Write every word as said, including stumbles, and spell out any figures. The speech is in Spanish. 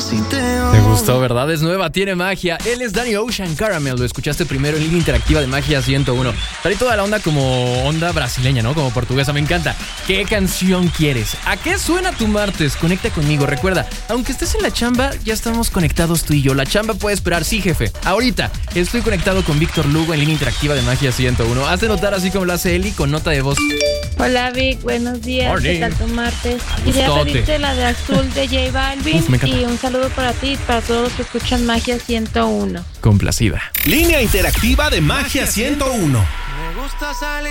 Te gustó, ¿verdad? Es nueva, tiene magia. Él es Danny Ocean Caramel. Lo escuchaste primero en línea interactiva de Magia ciento uno. Trae toda la onda como onda brasileña, ¿no? Como portuguesa. Me encanta. ¿Qué canción quieres? ¿A qué suena tu martes? Conecta conmigo. Recuerda, aunque estés en la chamba, ya estamos conectados tú y yo. La chamba puede esperar. Sí, jefe. Ahorita estoy conectado con Víctor Lugo en línea interactiva de Magia ciento uno. Hazte notar así como lo hace Eli con nota de voz. Hola Vic, buenos días. Morning. ¿Qué tal tu martes? Quería pedirte la de Azul de J Balvin. Uf, y un saludo para ti y para todos los que escuchan Magia ciento uno. Complacida. Línea interactiva de Magia ciento uno. Me gusta salir